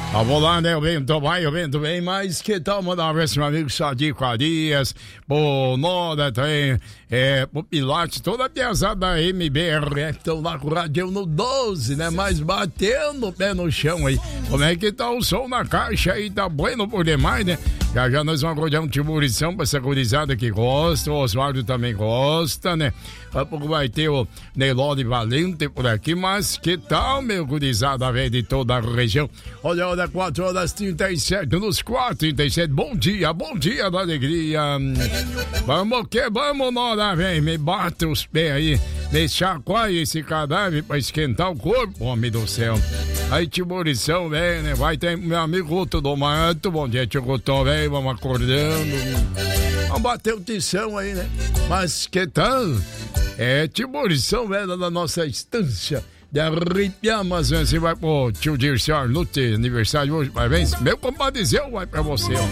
Vamos lá, né? O vento bem, mas que tal mandar um abraço, meu amigo Sadico Arias, pro Nora também, pro Pilote, toda a piazada da MBR, estão lá com o rádio no 12, né? Mas batendo o pé no chão aí. Como é que tá o som na caixa aí? Tá bueno por demais, né? Já nós vamos acordar um timurição pra essa gurizada que gosta, o Oswaldo também gosta, né? Daqui a pouco vai ter o Nelore Valente por aqui, mas que tal, meu gurizada, velho, de toda a região? Olha, 4h37, nos 4h37, bom dia da alegria. Vamos que vamos, Nora, velho, me bate os pés aí, me chacoalha esse cadáver pra esquentar o corpo, homem do céu. Aí, timurição, velho, né? Vai ter meu amigo Guto do Mato, bom dia, tio Guto, velho, vamos acordando. Vamos bater o tição aí, né? Mas que tal? Timurição, velho, da nossa estância de arrepiar, mas você vai pro tio Dirceu Arnute, aniversário hoje, parabéns. Meu compadre Zé vai pra você, ó.